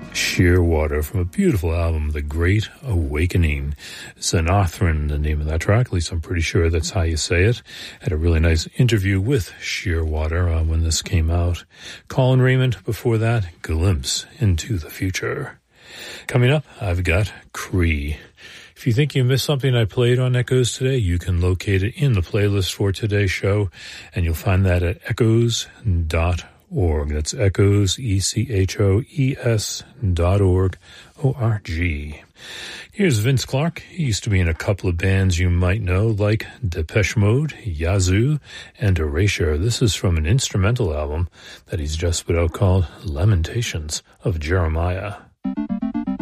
Shearwater from a beautiful album, The Great Awakening. Xenarthran, the name of that track, at least I'm pretty sure that's how you say it. Had a really nice interview with Shearwater when this came out. Colin Raymond, before that, Glimpse into the Future. Coming up, I've got Cree. If you think you missed something I played on Echoes today, you can locate it in the playlist for today's show, and you'll find that at echoes.org. That's Echoes, ECHOES.org, O-R-G. Here's Vince Clarke. He used to be in a couple of bands you might know, like Depeche Mode, Yazoo, and Erasure. This is from an instrumental album that he's just put out called Lamentations of Jeremiah.